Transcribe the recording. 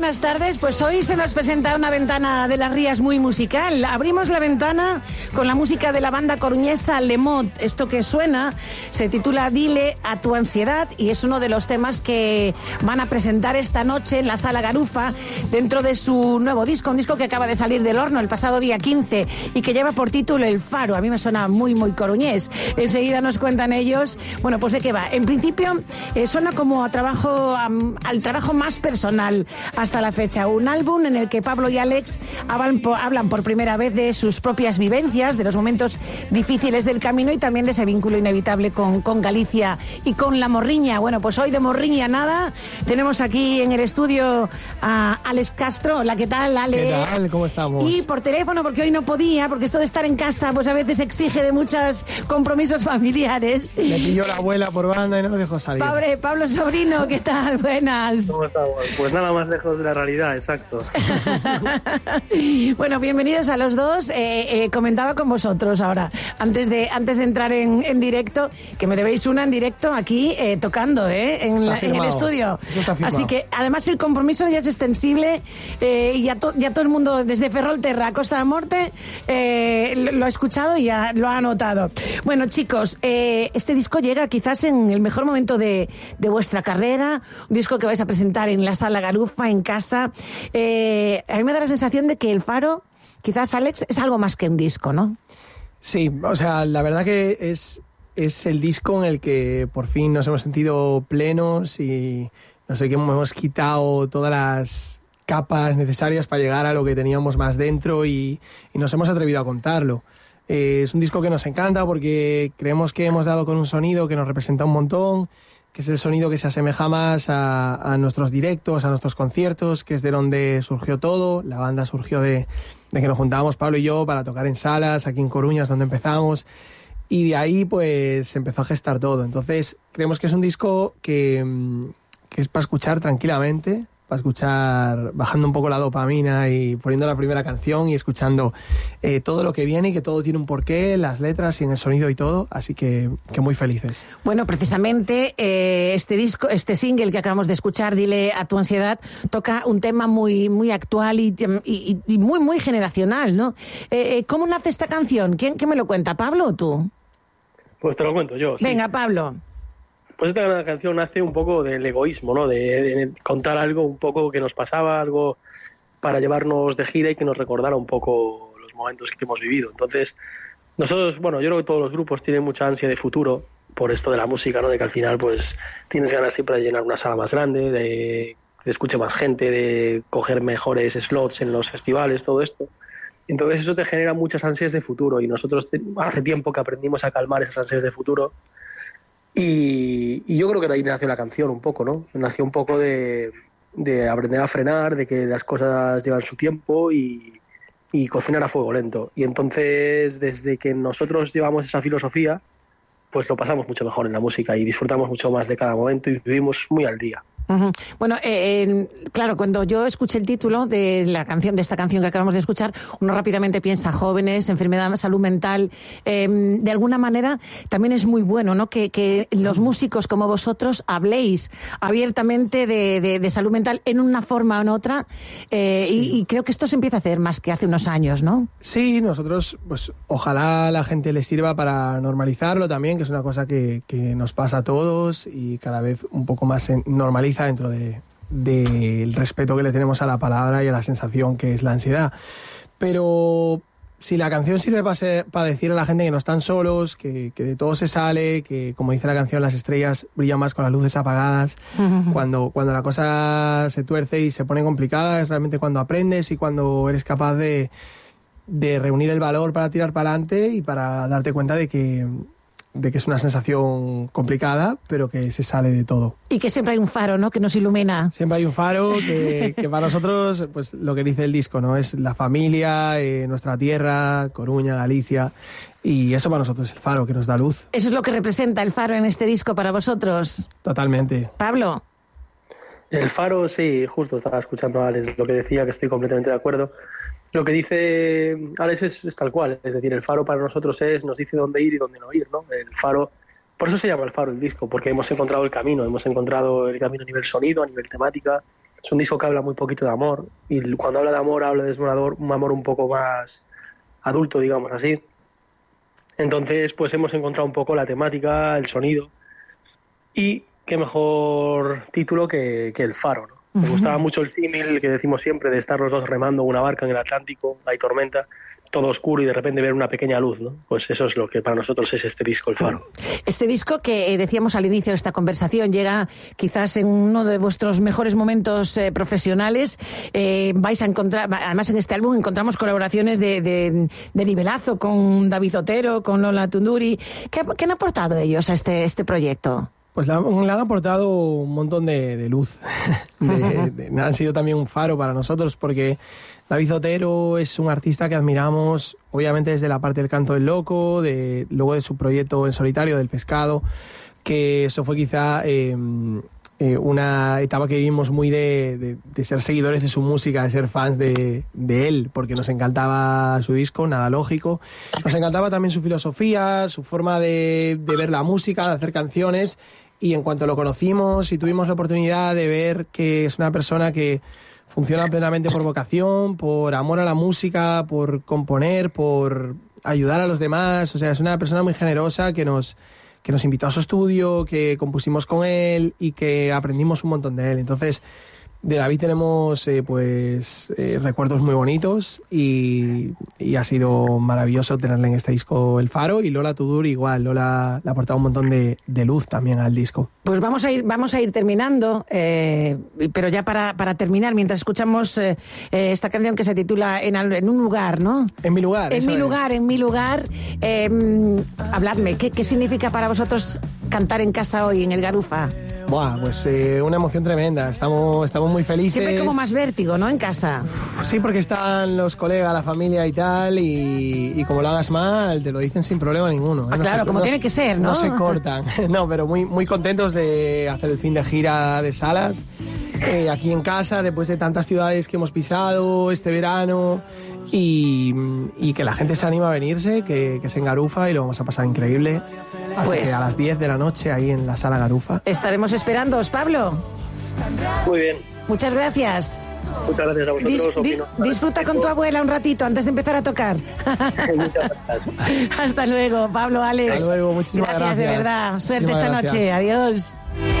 buenas tardes. Pues hoy se nos presenta una ventana de las Rías muy musical. Abrimos la ventana con la música de la banda coruñesa Lemot. Esto que suena se titula Dile a tu ansiedad y es uno de los temas que van a presentar esta noche en la Sala Garufa dentro de su nuevo disco, un disco que acaba de salir del horno el pasado día 15 y que lleva por título El Faro. A mí me suena muy coruñés. Enseguida nos cuentan ellos, bueno, pues de qué va. En principio suena como al trabajo más personal hasta la fecha. Un álbum en el que Pablo y Alex hablan por primera vez de sus propias vivencias, de los momentos difíciles del camino y también de ese vínculo inevitable con Galicia y con la morriña. Bueno, pues hoy de morriña nada. Tenemos aquí en el estudio a Alex Castro. Hola, ¿qué tal, Alex? ¿Qué tal? ¿Cómo estamos? Y por teléfono, porque hoy no podía, porque esto de estar en casa pues a veces exige de muchos compromisos familiares. Le pilló la abuela por banda y no me dejó salir. Pablo Sobrino, ¿qué tal? Buenas. ¿Cómo estamos? Pues nada más lejos de la realidad, exacto. Bueno, bienvenidos a los dos. Comentaba con vosotros ahora, antes de entrar en directo, que me debéis una en directo aquí tocando en el estudio. Así que además el compromiso ya es extensible y ya todo el mundo desde Ferrolterra a Costa da Morte lo ha escuchado y ya lo ha anotado. Bueno, chicos, este disco llega quizás en el mejor momento de vuestra carrera, un disco que vais a presentar en la Sala Garufa, en casa. A mí me da la sensación de que El Faro, quizás, Alex, es algo más que un disco, ¿no? Sí, o sea, la verdad que es el disco en el que por fin nos hemos sentido plenos y no sé qué, hemos quitado todas las capas necesarias para llegar a lo que teníamos más dentro y nos hemos atrevido a contarlo. Es un disco que nos encanta porque creemos que hemos dado con un sonido que nos representa un montón, que es el sonido que se asemeja más a nuestros directos, a nuestros conciertos, que es de donde surgió todo. La banda surgió de que nos juntábamos Pablo y yo para tocar en salas, aquí en Coruña es donde empezamos, y de ahí pues empezó a gestar todo. Entonces creemos que es un disco que es para escuchar tranquilamente, para escuchar bajando un poco la dopamina y poniendo la primera canción y escuchando todo lo que viene y que todo tiene un porqué, las letras y en el sonido y todo, así que muy felices. Bueno, precisamente este disco, este single que acabamos de escuchar, Dile a tu ansiedad, toca un tema muy actual y muy generacional, ¿no? ¿Cómo nace esta canción? ¿Quién me lo cuenta, Pablo o tú? Pues te lo cuento yo. Sí. Venga, Pablo. Pues esta canción nace un poco del egoísmo, ¿no? De contar algo un poco que nos pasaba, algo para llevarnos de gira y que nos recordara un poco los momentos que hemos vivido. Entonces, nosotros, bueno, yo creo que todos los grupos tienen mucha ansia de futuro por esto de la música, ¿no? De que al final, pues, tienes ganas siempre de llenar una sala más grande, de que escuche más gente, de coger mejores slots en los festivales, todo esto. Entonces, eso te genera muchas ansias de futuro y nosotros hace tiempo que aprendimos a calmar esas ansias de futuro. Y yo creo que de ahí nació la canción un poco, ¿no? Nació un poco de aprender a frenar, de que las cosas llevan su tiempo y cocinar a fuego lento. Y entonces, desde que nosotros llevamos esa filosofía, pues lo pasamos mucho mejor en la música y disfrutamos mucho más de cada momento y vivimos muy al día. Uh-huh. Bueno, claro, cuando yo escuché el título de esta canción que acabamos de escuchar, uno rápidamente piensa jóvenes, enfermedad, salud mental. De alguna manera también es muy bueno, ¿no? Que los músicos como vosotros habléis abiertamente de salud mental en una forma o en otra, sí. y creo que esto se empieza a hacer más que hace unos años, ¿no? Sí, nosotros, pues ojalá a la gente les sirva para normalizarlo también, que es una cosa que nos pasa a todos y cada vez un poco más se normaliza dentro del respeto que le tenemos a la palabra y a la sensación que es la ansiedad. Pero si la canción sirve para decir a la gente que no están solos, que de todo se sale, que como dice la canción, las estrellas brillan más con las luces apagadas, cuando la cosa se tuerce y se pone complicada es realmente cuando aprendes y cuando eres capaz de reunir el valor para tirar para adelante y para darte cuenta de que es una sensación complicada, pero que se sale de todo. Y que siempre hay un faro, ¿no?, que nos ilumina. Siempre hay un faro que para nosotros, pues lo que dice el disco, ¿no?, es la familia, nuestra tierra, Coruña, Galicia, y eso para nosotros es el faro que nos da luz. Eso es lo que representa el faro en este disco para vosotros. Totalmente. Pablo. El faro, sí, justo estaba escuchando a Alex lo que decía, que estoy completamente de acuerdo. Lo que dice Alex es tal cual, es decir, el faro para nosotros nos dice dónde ir y dónde no ir, ¿no? El faro, por eso se llama el faro el disco, porque hemos encontrado el camino a nivel sonido, a nivel temática, Es un disco que habla muy poquito de amor, y cuando habla de amor, habla de un amor un poco más adulto, digamos así. Entonces, pues hemos encontrado un poco la temática, el sonido, y qué mejor título que El Faro, ¿no? Me gustaba mucho el símil que decimos siempre de estar los dos remando una barca en el Atlántico, hay tormenta, todo oscuro y de repente ver una pequeña luz, ¿no? Pues eso es lo que para nosotros es este disco, El Faro. Este disco que decíamos al inicio de esta conversación llega quizás en uno de vuestros mejores momentos profesionales. Vais a encontrar, además en este álbum encontramos colaboraciones de nivelazo con David Otero, con Lola Tunduri. ¿Qué han aportado ellos a este proyecto? Pues le han aportado un montón de luz. Han sido también un faro para nosotros, porque David Otero es un artista que admiramos, obviamente desde la parte del canto del loco, luego de su proyecto en solitario, del Pescado, que eso fue quizá una etapa que vivimos muy de ser seguidores de su música, de ser fans de él, porque nos encantaba su disco, Nada Lógico. Nos encantaba también su filosofía, su forma de ver la música, de hacer canciones. Y en cuanto lo conocimos y tuvimos la oportunidad de ver que es una persona que funciona plenamente por vocación, por amor a la música, por componer, por ayudar a los demás, o sea, es una persona muy generosa que nos invitó a su estudio, que compusimos con él y que aprendimos un montón de él. Entonces, de David tenemos recuerdos muy bonitos y ha sido maravilloso tenerle en este disco El Faro, y Lola Tunduri igual. Lola le ha aportado un montón de luz también al disco. Pues vamos a ir terminando, pero ya para terminar, mientras escuchamos esta canción que se titula En un lugar, ¿no? En mi lugar. En mi lugar. Habladme, ¿qué significa para vosotros cantar en casa hoy, en el Garufa? Buah, pues una emoción tremenda. Estamos muy felices. Siempre hay como más vértigo, ¿no? En casa. Sí, porque están los colegas, la familia y tal, y como lo hagas mal, te lo dicen sin problema ninguno. Claro, como tiene que ser, ¿no? No se cortan. No, pero muy contentos de hacer el fin de gira de salas. Aquí en casa, después de tantas ciudades que hemos pisado este verano, y que la gente se anima a venirse, que es en Garufa y lo vamos a pasar increíble. Así que a las 10 de la noche ahí en la sala Garufa. Estaremos esperándoos, Pablo. Muy bien. Muchas gracias. Muchas gracias a vosotros. Disfruta con tu abuela un ratito antes de empezar a tocar. Muchas gracias. Hasta luego, Pablo, Alex. Hasta luego, muchísimas gracias. De verdad. Suerte esta noche. Adiós.